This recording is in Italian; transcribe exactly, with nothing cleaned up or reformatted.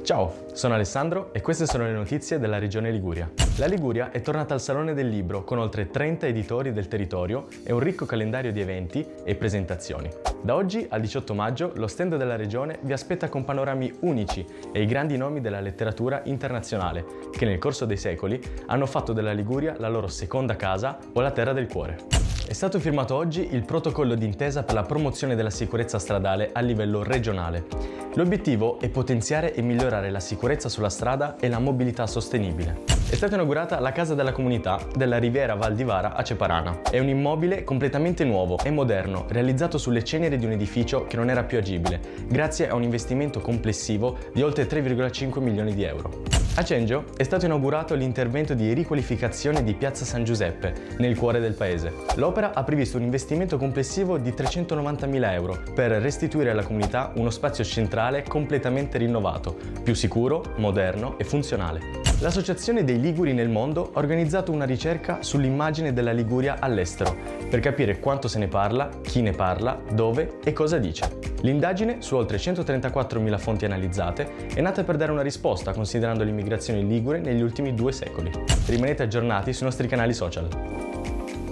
Ciao, sono Alessandro e queste sono le notizie della Regione Liguria. La Liguria è tornata al Salone del Libro con oltre trenta editori del territorio e un ricco calendario di eventi e presentazioni. Da oggi al diciotto maggio lo stand della Regione vi aspetta con panorami unici e i grandi nomi della letteratura internazionale che nel corso dei secoli hanno fatto della Liguria la loro seconda casa o la terra del cuore. È stato firmato oggi il protocollo d'intesa per la promozione della sicurezza stradale a livello regionale. L'obiettivo è potenziare e migliorare la sicurezza sulla strada e la mobilità sostenibile. È stata inaugurata la Casa della Comunità della Riviera Val di Vara a Ceparana. È un immobile completamente nuovo e moderno, realizzato sulle ceneri di un edificio che non era più agibile, grazie a un investimento complessivo di oltre tre virgola cinque milioni di euro. A Cengio è stato inaugurato l'intervento di riqualificazione di Piazza San Giuseppe, nel cuore del paese. L'opera ha previsto un investimento complessivo di trecentonovantamila euro per restituire alla comunità uno spazio centrale completamente rinnovato, più sicuro, moderno e funzionale. L'Associazione dei Liguri nel mondo ha organizzato una ricerca sull'immagine della Liguria all'estero, per capire quanto se ne parla, chi ne parla, dove e cosa dice. L'indagine, su oltre centotrentaquattromila fonti analizzate, è nata per dare una risposta considerando l'immigrazione ligure negli ultimi due secoli. Rimanete aggiornati sui nostri canali social.